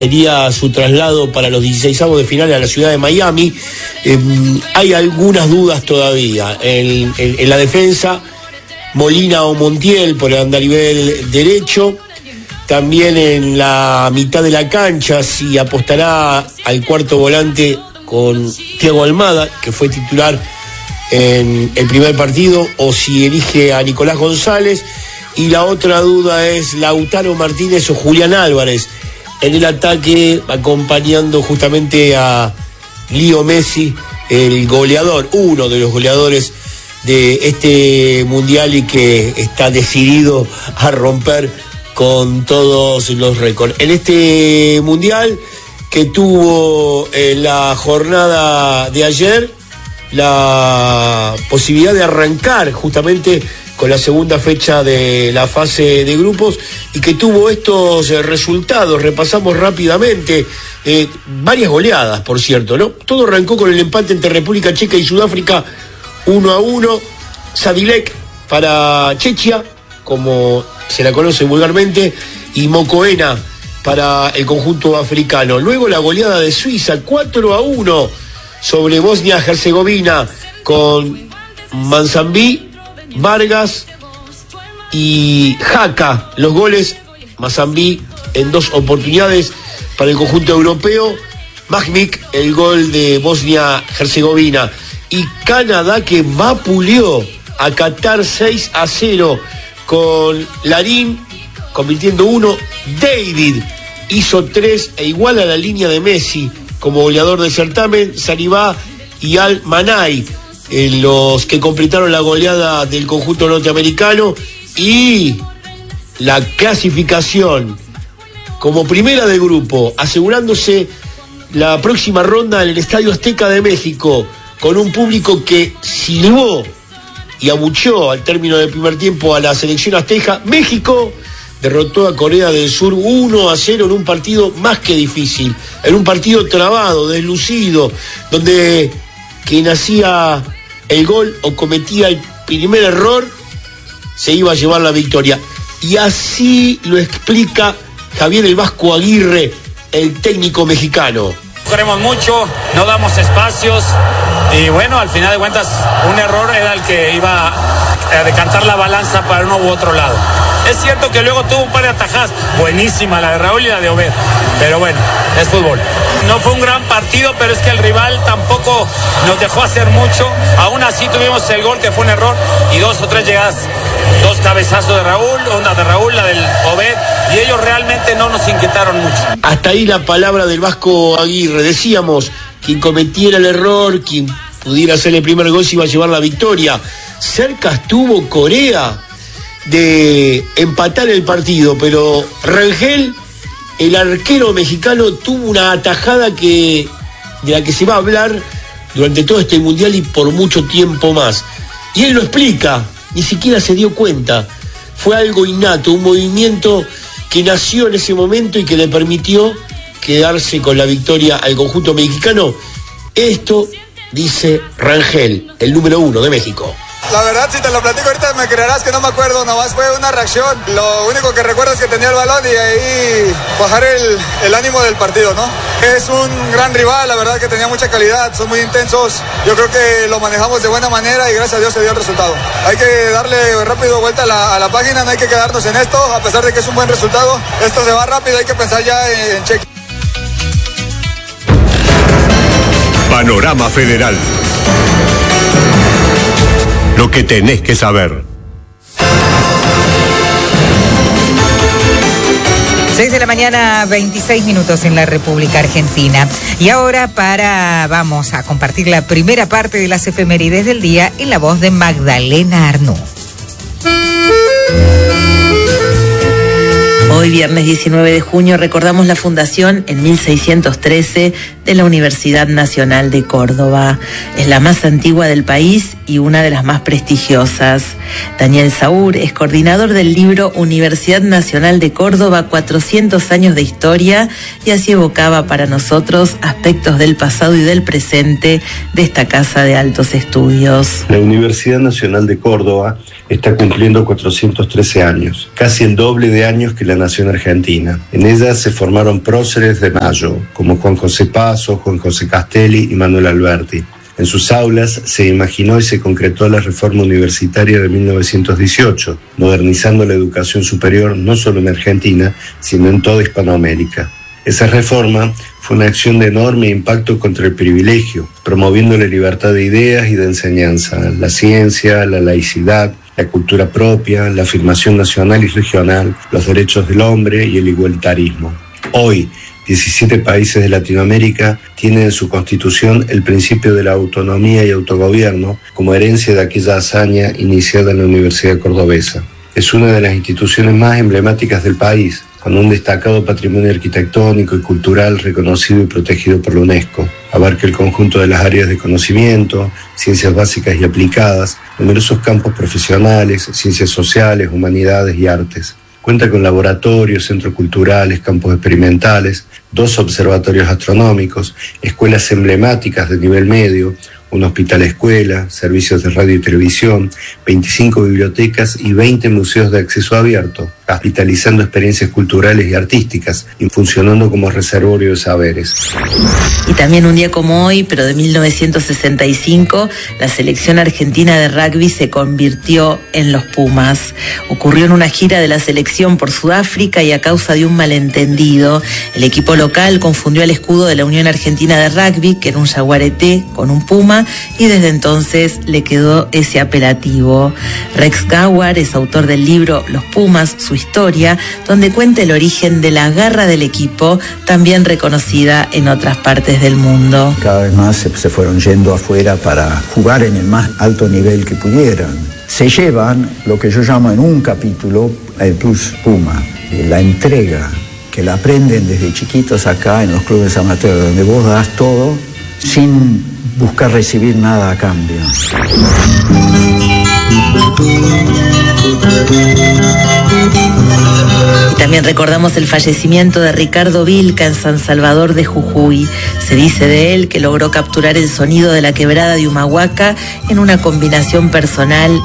Sería su traslado para los 16avos de final a la ciudad de Miami. Hay algunas dudas todavía en la defensa. Molina o Montiel por el andarivel derecho. También en la mitad de la cancha, si apostará al cuarto volante con Thiago Almada, que fue titular en el primer partido, o si elige a Nicolás González. Y la otra duda es Lautaro Martínez o Julián Álvarez en el ataque, acompañando justamente a Leo Messi, el goleador, uno de los goleadores de este mundial y que está decidido a romper con todos los récords. En este mundial que tuvo en la jornada de ayer la posibilidad de arrancar justamente con la segunda fecha de la fase de grupos y que tuvo estos resultados. Repasamos rápidamente varias goleadas, por cierto, ¿no? Todo arrancó con el empate entre República Checa y Sudáfrica 1-1. Sadilek para Chechia, como se la conoce vulgarmente, y Mokoena para el conjunto africano. Luego la goleada de Suiza 4-1 sobre Bosnia-Herzegovina con Manzambí, Vargas y Jaca. Los goles, Manzambí en 2 oportunidades para el conjunto europeo, Magmik el gol de Bosnia-Herzegovina, y Canadá que vapuleó a Qatar 6-0 con Larín convirtiendo 1, David hizo 3 e igual a la línea de Messi como goleador del certamen, Saribá y Al-Manai, los que completaron la goleada del conjunto norteamericano, y la clasificación como primera de grupo, asegurándose la próxima ronda en el Estadio Azteca de México, con un público que silbó y abucheó al término del primer tiempo a la selección azteca. México derrotó a Corea del Sur 1-0 en un partido más que difícil, en un partido trabado, deslucido, donde quien hacía el gol o cometía el primer error se iba a llevar la victoria. Y así lo explica Javier el Vasco Aguirre, el técnico mexicano. Corremos mucho, no damos espacios y bueno, al final de cuentas un error era el que iba a decantar la balanza para uno u otro lado. Es cierto que luego tuvo un par de atajadas, buenísima la de Raúl y la de Obed, pero bueno, es fútbol. No fue un gran partido, pero es que el rival tampoco nos dejó hacer mucho. Aún así tuvimos el gol, que fue un error, y 2 o 3 llegadas, 2 cabezazos de Raúl, una de Raúl, la del Obed, y ellos realmente no nos inquietaron mucho. Hasta ahí la palabra del Vasco Aguirre. Decíamos, quien cometiera el error, quien pudiera hacer el primer gol se iba a llevar la victoria. Cerca estuvo Corea de empatar el partido, pero Rangel, el arquero mexicano, tuvo una atajada de la que se va a hablar durante todo este mundial y por mucho tiempo más. Y él lo explica, ni siquiera se dio cuenta. Fue algo innato, un movimiento que nació en ese momento y que le permitió quedarse con la victoria al conjunto mexicano. Esto dice Rangel, el número 1 de México. La verdad, si te lo platico ahorita me creerás que no me acuerdo, nomás fue una reacción. Lo único que recuerdo es que tenía el balón y ahí bajar el ánimo del partido, ¿no? Es un gran rival, la verdad que tenía mucha calidad, son muy intensos. Yo creo que lo manejamos de buena manera y gracias a Dios se dio el resultado. Hay que darle rápido vuelta a la página, no hay que quedarnos en esto, a pesar de que es un buen resultado. Esto se va rápido, hay que pensar ya en cheque. Panorama Federal. Lo que tenés que saber. 6 de la mañana, 26 minutos en la República Argentina. Y ahora vamos a compartir la primera parte de las efemérides del día en la voz de Magdalena Arnú. Hoy, viernes 19 de junio, recordamos la fundación en 1613 de la Universidad Nacional de Córdoba. Es la más antigua del país y una de las más prestigiosas. Daniel Saúl es coordinador del libro Universidad Nacional de Córdoba, 400 años de historia, y así evocaba para nosotros aspectos del pasado y del presente de esta casa de altos estudios. La Universidad Nacional de Córdoba está cumpliendo 413 años, casi el doble de años que la nación argentina. En ella se formaron próceres de Mayo, como Juan José Paso, Juan José Castelli y Manuel Alberti. En sus aulas se imaginó y se concretó la reforma universitaria de 1918, modernizando la educación superior no solo en Argentina, sino en toda Hispanoamérica. Esa reforma fue una acción de enorme impacto contra el privilegio, promoviendo la libertad de ideas y de enseñanza, la ciencia, la laicidad, la cultura propia, la afirmación nacional y regional, los derechos del hombre y el igualitarismo. Hoy, 17 países de Latinoamérica tienen en su constitución el principio de la autonomía y autogobierno como herencia de aquella hazaña iniciada en la Universidad Cordobesa. Es una de las instituciones más emblemáticas del país, con un destacado patrimonio arquitectónico y cultural reconocido y protegido por la UNESCO. Abarca el conjunto de las áreas de conocimiento, ciencias básicas y aplicadas, numerosos campos profesionales, ciencias sociales, humanidades y artes. Cuenta con laboratorios, centros culturales, campos experimentales, 2 observatorios astronómicos, escuelas emblemáticas de nivel medio, un hospital escuela, servicios de radio y televisión, 25 bibliotecas y 20 museos de acceso abierto, capitalizando experiencias culturales y artísticas y funcionando como reservorio de saberes. Y también un día como hoy, pero de 1965, la selección argentina de rugby se convirtió en los Pumas. Ocurrió en una gira de la selección por Sudáfrica y a causa de un malentendido, el equipo local confundió el escudo de la Unión Argentina de Rugby, que era un jaguarete, con un puma, y desde entonces le quedó ese apelativo. Rex Gawar es autor del libro Los Pumas, su historia, donde cuenta el origen de la garra del equipo, también reconocida en otras partes del mundo. Cada vez más se fueron yendo afuera para jugar en el más alto nivel que pudieran. Se llevan lo que yo llamo en un capítulo el Plus Puma, la entrega, que la aprenden desde chiquitos acá en los clubes amateurs, donde vos das todo sin buscar recibir nada a cambio. Y también recordamos el fallecimiento de Ricardo Vilca en San Salvador de Jujuy. Se dice de él que logró capturar el sonido de la quebrada de Humahuaca en una combinación personal